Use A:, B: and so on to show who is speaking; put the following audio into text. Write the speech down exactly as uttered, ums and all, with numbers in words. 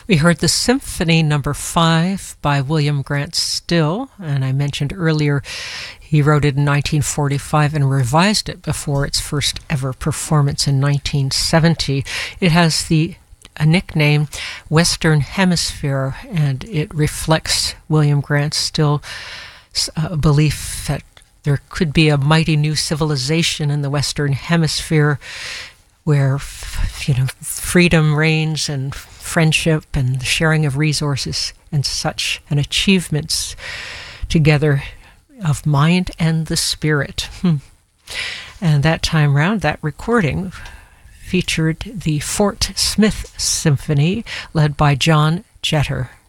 A: We heard the Symphony Number Five by William Grant Still, and I mentioned earlier he wrote it in nineteen forty-five and revised it before its first ever performance in nineteen seventy. It has the a nickname Western Hemisphere, and it reflects William Grant Still's uh, belief that there could be a mighty new civilization in the Western Hemisphere where, you know, freedom reigns and friendship and the sharing of resources and such, and achievements together of mind and the spirit. Hmm. And that time round, that recording featured the Fort Smith Symphony led by John Jeter.